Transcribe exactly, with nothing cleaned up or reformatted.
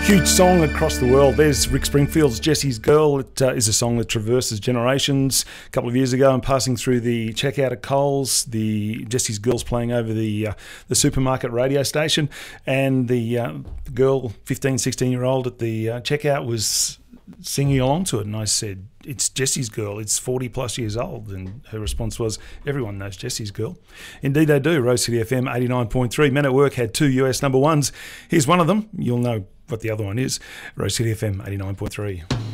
Huge song across the world. There's Rick Springfield's Jesse's Girl. It uh, is a song that traverses generations. A couple of years ago, I'm passing through the checkout at Coles. The Jesse's Girl's playing over the uh, the supermarket radio station, and the uh, girl, fifteen, sixteen-year-old at the uh, checkout was singing along to it, and I said, "It's Jesse's Girl, it's forty plus years old." And her response was, "Everyone knows Jesse's Girl." Indeed they do. Rose City F M eighty-nine point three. Men at Work had two U S number ones. Here's one of them. You'll know what the other one is. Rose City F M eighty-nine point three.